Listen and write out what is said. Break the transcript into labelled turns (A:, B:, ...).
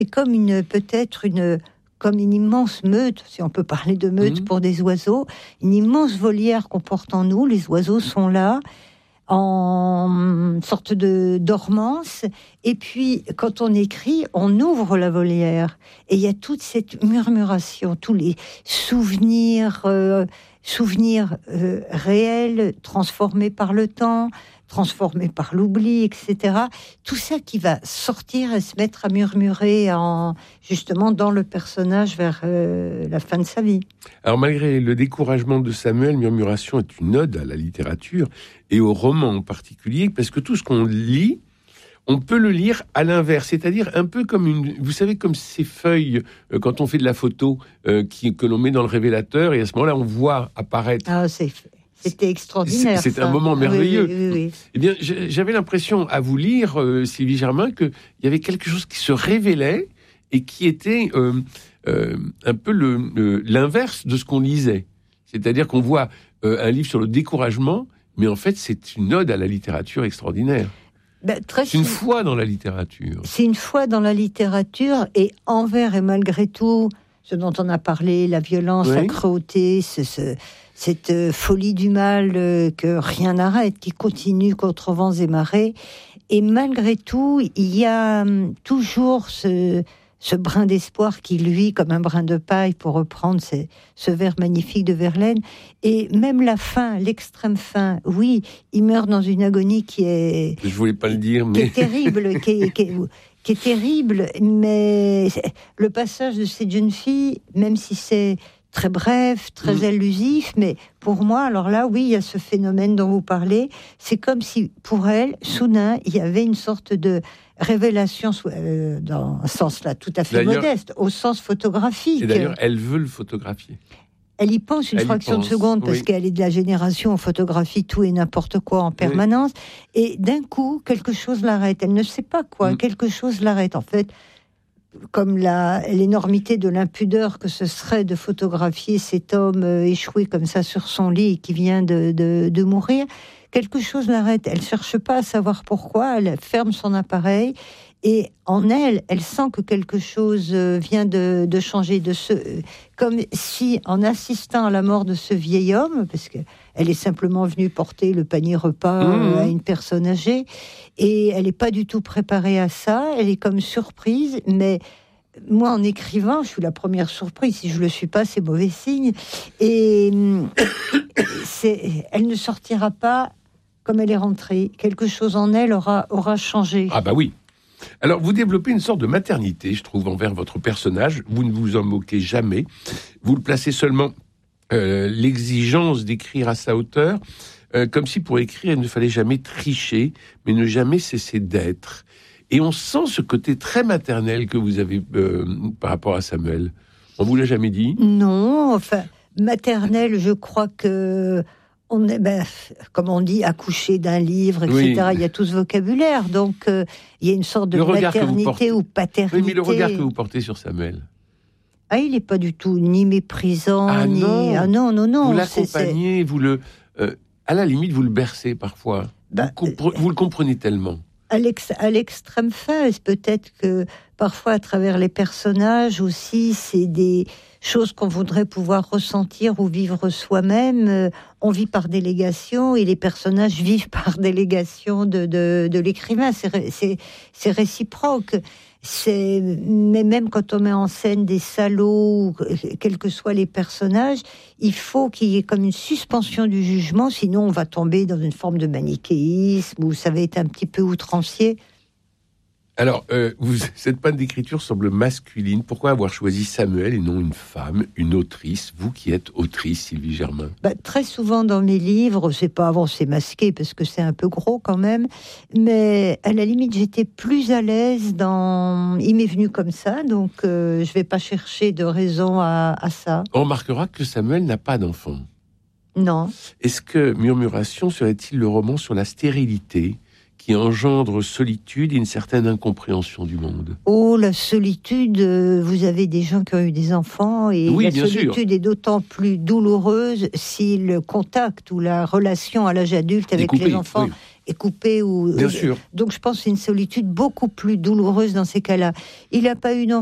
A: C'est comme comme une immense meute, si on peut parler de meute pour des oiseaux, une immense volière qu'on porte en nous. Les oiseaux sont là, en sorte de dormance, et puis quand on écrit, on ouvre la volière, et il y a toute cette murmuration, tous les souvenirs réels, transformés par le temps, transformés par l'oubli, etc. Tout ça qui va sortir et se mettre à murmurer justement dans le personnage vers la fin de sa vie.
B: Alors malgré le découragement de Samuel, Murmuration est une ode à la littérature et au roman en particulier, parce que tout ce qu'on lit, on peut le lire à l'inverse, c'est-à-dire un peu comme vous savez, comme ces feuilles quand on fait de la photo que l'on met dans le révélateur, et à ce moment-là on voit apparaître.
A: C'était extraordinaire.
B: C'est un moment merveilleux.
A: Oui.
B: Eh bien, j'avais l'impression à vous lire, Sylvie Germain, qu'il y avait quelque chose qui se révélait et qui était un peu l'inverse de ce qu'on lisait. C'est-à-dire qu'on voit un livre sur le découragement, mais en fait, c'est une ode à la littérature extraordinaire. C'est une foi dans la littérature.
A: C'est une foi dans la littérature, et envers et malgré tout, ce dont on a parlé, la violence, la cruauté, cette folie du mal que rien n'arrête, qui continue contre vents et marées. Et malgré tout, il y a toujours ce brin d'espoir qui luit comme un brin de paille, pour reprendre ce vers magnifique de Verlaine. Et même la fin, l'extrême fin, oui, il meurt dans une agonie qui est...
B: Je voulais pas le dire, mais...
A: Qui est terrible, qui est terrible, mais le passage de cette jeune fille, même si c'est très bref, très allusif, mais pour moi, alors là, oui, il y a ce phénomène dont vous parlez. C'est comme si, pour elle, soudain, il y avait une sorte de révélation, dans un sens là tout à fait modeste, au sens photographique.
B: Et d'ailleurs, elle veut le photographier.
A: Elle y pense une fraction de seconde, parce qu'elle est de la génération, on photographie tout et n'importe quoi en permanence. Et d'un coup, quelque chose l'arrête. Elle ne sait pas quoi, quelque chose l'arrête. En fait, comme l'énormité de l'impudeur que ce serait de photographier cet homme échoué comme ça sur son lit et qui vient de mourir, quelque chose l'arrête. Elle ne cherche pas à savoir pourquoi, elle ferme son appareil, et en elle sent que quelque chose vient de changer, comme si, en assistant à la mort de ce vieil homme, parce qu'elle est simplement venue porter le panier repas à une personne âgée, et elle n'est pas du tout préparée à ça, elle est comme surprise, mais moi, en écrivant, je suis la première surprise. Si je ne le suis pas, c'est mauvais signe. Et elle ne sortira pas comme elle est rentrée. Quelque chose en elle aura changé.
B: Ah bah oui. Alors, vous développez une sorte de maternité, je trouve, envers votre personnage. Vous ne vous en moquez jamais. Vous le placez seulement l'exigence d'écrire à sa hauteur, comme si pour écrire, il ne fallait jamais tricher, mais ne jamais cesser d'être. Et on sent ce côté très maternel que vous avez par rapport à Samuel. On vous l'a jamais dit ?
A: Non, enfin, maternel, je crois que... On est, comme on dit, accouché d'un livre, etc. Oui. Il y a tout ce vocabulaire, donc il y a une sorte de maternité ou paternité.
B: Oui, mais le regard que vous portez sur Samuel.
A: Ah, il n'est pas du tout ni méprisant, ni...
B: Non.
A: Ah non.
B: Vous l'accompagnez, vous le... à la limite, vous le bercez parfois. Vous le comprenez tellement.
A: À l'extrême fin, peut-être que parfois, à travers les personnages aussi, c'est des choses qu'on voudrait pouvoir ressentir ou vivre soi-même. On vit par délégation et les personnages vivent par délégation de l'écrivain. C'est réciproque. Mais même quand on met en scène des salauds, quels que soient les personnages, il faut qu'il y ait comme une suspension du jugement, sinon on va tomber dans une forme de manichéisme où ça va être un petit peu outrancier.
B: Alors, cette panne d'écriture semble masculine. Pourquoi avoir choisi Samuel et non une femme, une autrice, vous qui êtes autrice, Sylvie Germain ?
A: Très souvent dans mes livres, c'est pas avant, c'est masqué parce que c'est un peu gros quand même, mais à la limite j'étais plus à l'aise dans... Il m'est venu comme ça, donc je vais pas chercher de raison à ça.
B: On remarquera que Samuel n'a pas d'enfant.
A: Non.
B: Est-ce que Murmuration serait-il le roman sur la stérilité qui engendre solitude et une certaine incompréhension du monde.
A: Oh, la solitude, vous avez des gens qui ont eu des enfants, et
B: oui,
A: la solitude est d'autant plus douloureuse si le contact ou la relation à l'âge adulte avec les enfants est coupée.
B: Bien sûr.
A: Donc je pense que c'est une solitude beaucoup plus douloureuse dans ces cas-là. Il n'a pas eu d'enfant.